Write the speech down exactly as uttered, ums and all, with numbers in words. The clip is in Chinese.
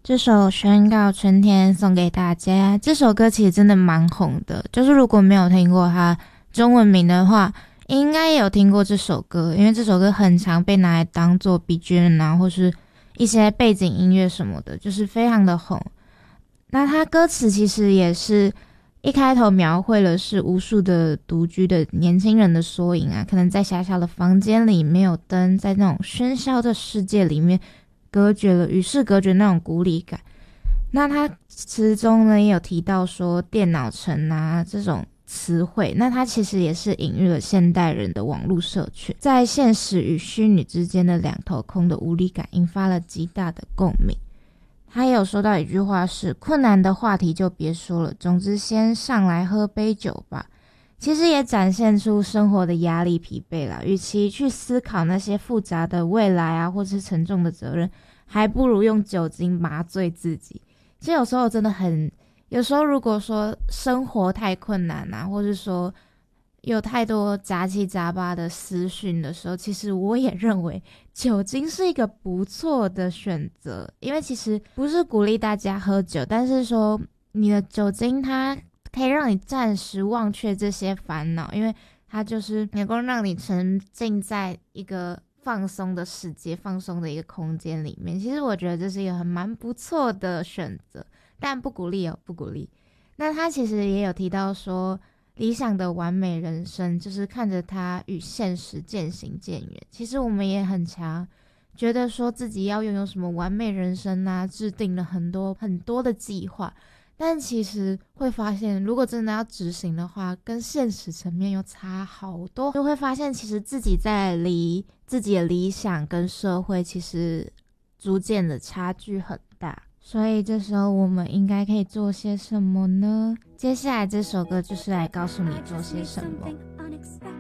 这首宣告春天送给大家。这首歌其实真的蛮红的，就是如果没有听过它中文名的话，应该也有听过这首歌，因为这首歌很常被拿来当做 B G M 啊，或是一些背景音乐什么的，就是非常的红。那它歌词其实也是一开头描绘了是无数的独居的年轻人的缩影啊，可能在狭小的房间里没有灯，在那种喧嚣的世界里面隔绝了与世隔绝那种孤立感。那它词中呢也有提到说电脑城啊这种词汇，那它其实也是隐喻了现代人的网络社群在现实与虚拟之间的两头空的无力感，引发了极大的共鸣。他也有说到一句话是，困难的话题就别说了，总之先上来喝杯酒吧。其实也展现出生活的压力疲惫啦，与其去思考那些复杂的未来啊，或是沉重的责任，还不如用酒精麻醉自己。其实有时候真的很，有时候如果说生活太困难啊，或是说有太多杂七杂八的私讯的时候，其实我也认为酒精是一个不错的选择。因为其实不是鼓励大家喝酒，但是说你的酒精它可以让你暂时忘却这些烦恼，因为它就是能够让你沉浸在一个放松的世界，放松的一个空间里面。其实我觉得这是一个很蛮不错的选择，但不鼓励哦，不鼓励。那他其实也有提到说，理想的完美人生就是看着它与现实渐行渐远。其实我们也很常觉得说自己要拥有什么完美人生啊，制定了很多很多的计划，但其实会发现如果真的要执行的话，跟现实层面又差好多，就会发现其实自己在离自己的理想跟社会其实逐渐的差距很大。所以这时候我们应该可以做些什么呢？接下来这首歌就是来告诉你做些什么。